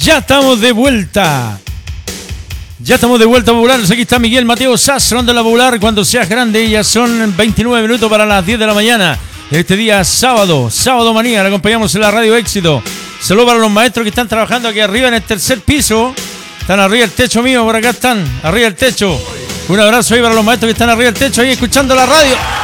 Ya estamos de vuelta. Ya estamos de vuelta, populares. Aquí está Miguel Mateo Sass, sonando la popular. Cuando seas grande, ya son 29 minutos para las 10 de la mañana. Este día sábado manía, le acompañamos en la Radio Éxito. Saludos para los maestros que están trabajando aquí arriba en el tercer piso. Están arriba del techo mío, por acá están, arriba del techo. Un abrazo ahí para los maestros que están arriba del techo, ahí escuchando la radio.